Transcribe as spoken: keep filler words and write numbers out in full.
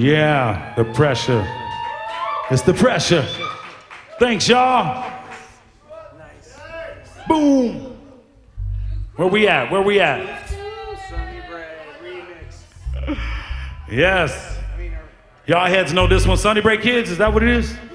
Yeah, the pressure. It's the pressure. Thanks, y'all. Nice. Boom. Where we at? Where we at? Sunny Bread remix. Yes. Y'all heads know this one. Sunny Bread Kids, is that what it is?